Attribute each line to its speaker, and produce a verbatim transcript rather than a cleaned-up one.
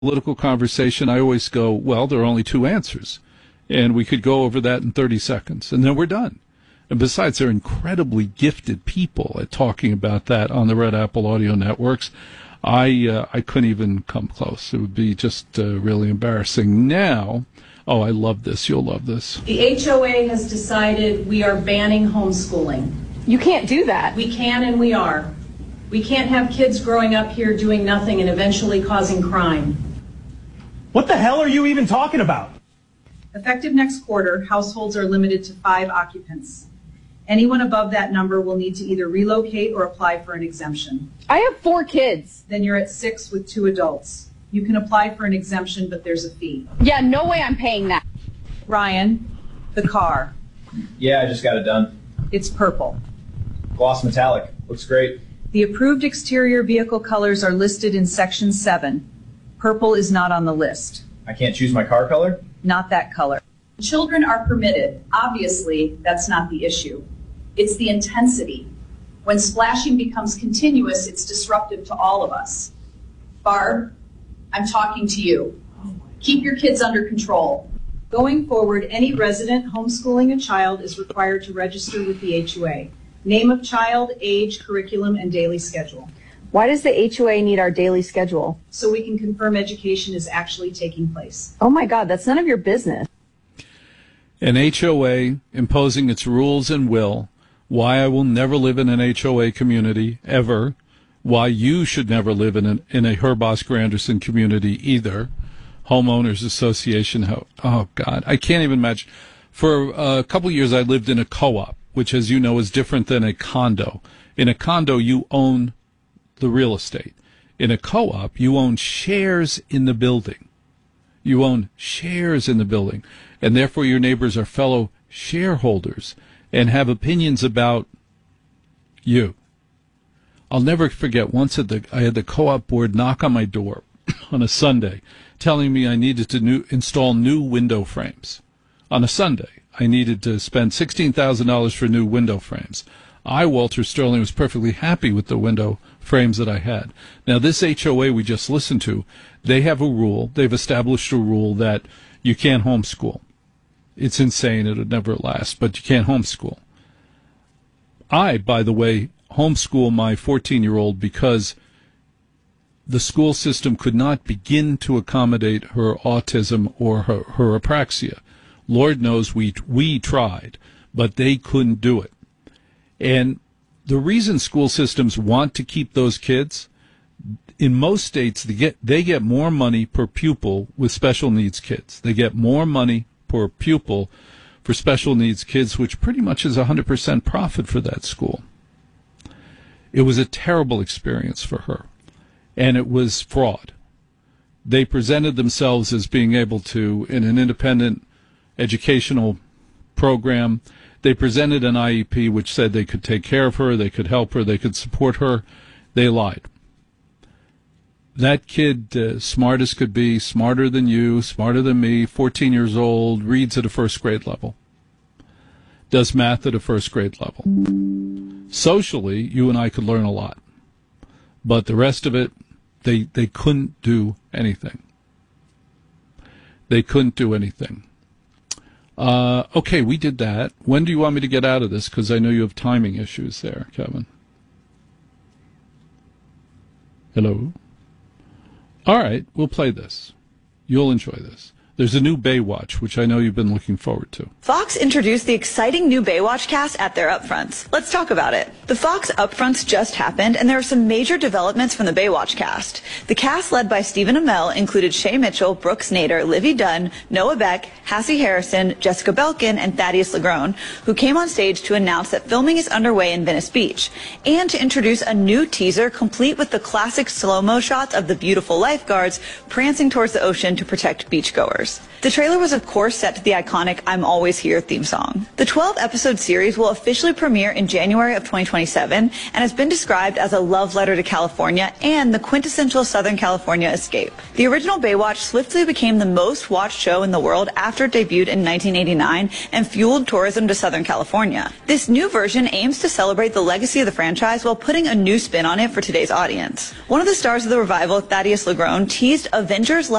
Speaker 1: Political conversation, I always go, well, there are only two answers. And we could go over that in thirty seconds, and then we're done. And besides, they're incredibly gifted people at talking about that on the Red Apple Audio Networks. I uh, I couldn't even come close. It would be just uh, really embarrassing. Now, oh, I love this. You'll love this.
Speaker 2: The H O A has decided we are banning homeschooling.
Speaker 3: You can't do that.
Speaker 2: We can and we are. We can't have kids growing up here doing nothing and eventually causing crime.
Speaker 4: What the hell are you even talking about?
Speaker 2: Effective next quarter, households are limited to five occupants. Anyone above that number will need to either relocate or apply for an exemption.
Speaker 3: I have four kids.
Speaker 2: Then you're at six with two adults. You can apply for an exemption, but there's a fee.
Speaker 3: Yeah, no way I'm paying that.
Speaker 2: Ryan, the car.
Speaker 5: Yeah, I just got it done.
Speaker 2: It's purple.
Speaker 5: Gloss metallic. Looks great.
Speaker 2: The approved exterior vehicle colors are listed in section seven. Purple is not on the list.
Speaker 5: I can't choose my car color?
Speaker 2: Not that color. Children are permitted. Obviously, that's not the issue. It's the intensity. When splashing becomes continuous, it's disruptive to all of us. Barb, I'm talking to you. Keep your kids under control. Going forward, any resident homeschooling a child is required to register with the H O A. Name of child, age, curriculum, and daily schedule.
Speaker 3: Why does the H O A need our daily schedule?
Speaker 2: So we can confirm education is actually taking place.
Speaker 3: Oh my God, that's none of your business.
Speaker 1: An H O A imposing its rules and will, why I will never live in an H O A community, ever, why you should never live in, an, in a Herb Oscar Anderson community either, homeowners association, oh God, I can't even imagine. For a couple of years I lived in a co-op, which as you know is different than a condo. In a condo you own the real estate. In a co-op, you own shares in the building. You own shares in the building, and therefore your neighbors are fellow shareholders and have opinions about you. I'll never forget once at the, I had the co-op board knock on my door on a Sunday telling me I needed to new, install new window frames. On a Sunday, I needed to spend sixteen thousand dollars for new window frames. I, Walter Sterling, was perfectly happy with the window frames that I had. Now, this H O A we just listened to, they have a rule, they've established a rule that you can't homeschool. It's insane, it would never last, but you can't homeschool. I, by the way, homeschool my fourteen-year-old because the school system could not begin to accommodate her autism or her, her apraxia. Lord knows we we tried, but they couldn't do it. And the reason school systems want to keep those kids, in most states, they get, they get more money per pupil with special needs kids. They get more money per pupil for special needs kids, which pretty much is one hundred percent profit for that school. It was a terrible experience for her, and it was fraud. They presented themselves as being able to, in an independent educational program, they presented an I E P which said they could take care of her, they could help her, they could support her. They lied. That kid, uh, smart as could be, smarter than you, smarter than me, fourteen years old, reads at a first grade level, does math at a first grade level. Socially, you and I could learn a lot. But the rest of it, they, they couldn't do anything. They couldn't do anything. Uh, okay, we did that. When do you want me to get out of this? Because I know you have timing issues there, Kevin. Hello? All right, we'll play this. You'll enjoy this. There's a new Baywatch, which I know you've been looking forward to.
Speaker 6: Fox introduced the exciting new Baywatch cast at their upfronts. Let's talk about it. The Fox upfronts just happened, and there are some major developments from the Baywatch cast. The cast led by Stephen Amell included Shay Mitchell, Brooks Nader, Livy Dunn, Noah Beck, Hassie Harrison, Jessica Belkin, and Thaddeus Legrone, who came on stage to announce that filming is underway in Venice Beach, and to introduce a new teaser complete with the classic slow-mo shots of the beautiful lifeguards prancing towards the ocean to protect beachgoers. characters. The trailer was of course set to the iconic I'm Always Here theme song. The twelve episode series will officially premiere in January of twenty twenty-seven and has been described as a love letter to California and the quintessential Southern California escape. The original Baywatch swiftly became the most watched show in the world after it debuted in nineteen eighty-nine and fueled tourism to Southern California. This new version aims to celebrate the legacy of the franchise while putting a new spin on it for today's audience. One of the stars of the revival, Thaddeus Legrone, teased Avengers